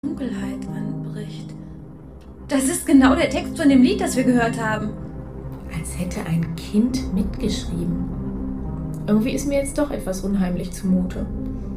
Dunkelheit anbricht. Das ist genau der Text von dem Lied, das wir gehört haben. Als hätte ein Kind mitgeschrieben. Irgendwie ist mir jetzt doch etwas unheimlich zumute.